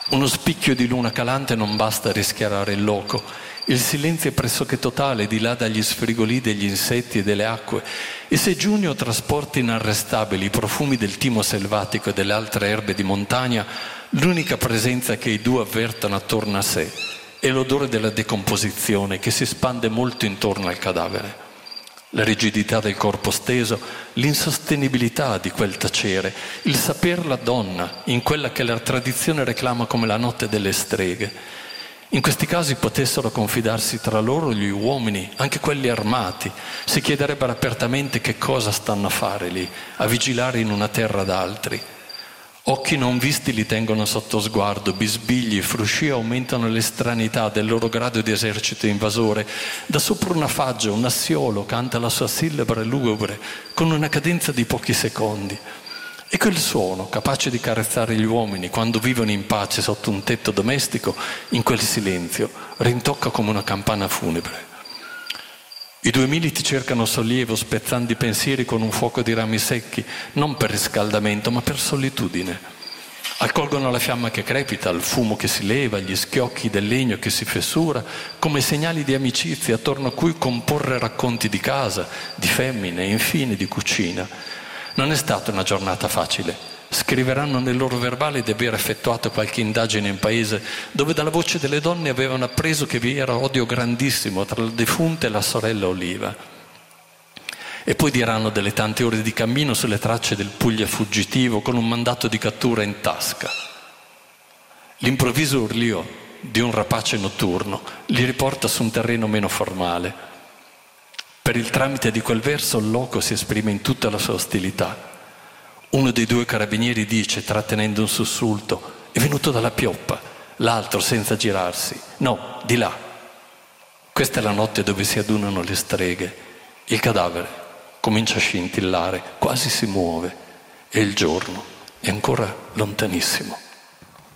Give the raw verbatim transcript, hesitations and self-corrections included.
Uno spicchio di luna calante non basta a rischiarare il loco. Il silenzio è pressoché totale di là dagli sfrigolii degli insetti e delle acque, e se giugno trasporta inarrestabili i profumi del timo selvatico e delle altre erbe di montagna, l'unica presenza che i due avvertono attorno a sé è l'odore della decomposizione che si spande molto intorno al cadavere. La rigidità del corpo steso, l'insostenibilità di quel tacere, il saperla donna in quella che la tradizione reclama come la notte delle streghe. In questi casi potessero confidarsi tra loro gli uomini, anche quelli armati, si chiederebbero apertamente che cosa stanno a fare lì, a vigilare in una terra d'altri. Occhi non visti li tengono sotto sguardo, bisbigli e frusci aumentano l'estraneità del loro grado di esercito invasore. Da sopra una faggia, un assiolo canta la sua sillaba lugubre con una cadenza di pochi secondi. E quel suono, capace di carezzare gli uomini quando vivono in pace sotto un tetto domestico, in quel silenzio, rintocca come una campana funebre. I due militi cercano sollievo spezzando i pensieri con un fuoco di rami secchi, non per riscaldamento ma per solitudine. Accolgono la fiamma che crepita, il fumo che si leva, gli schiocchi del legno che si fessura, come segnali di amicizia attorno a cui comporre racconti di casa, di femmine e infine di cucina. Non è stata una giornata facile. Scriveranno nel loro verbale di aver effettuato qualche indagine in paese dove dalla voce delle donne avevano appreso che vi era odio grandissimo tra la defunta e la sorella Oliva. E poi diranno delle tante ore di cammino sulle tracce del Puglia fuggitivo con un mandato di cattura in tasca. L'improvviso urlio di un rapace notturno li riporta su un terreno meno formale. Per il tramite di quel verso il loco si esprime in tutta la sua ostilità. Uno dei due carabinieri dice, trattenendo un sussulto, è venuto dalla pioppa. L'altro, senza girarsi, no, di là. Questa è la notte dove si adunano le streghe. Il cadavere comincia a scintillare, quasi si muove, e il giorno è ancora lontanissimo.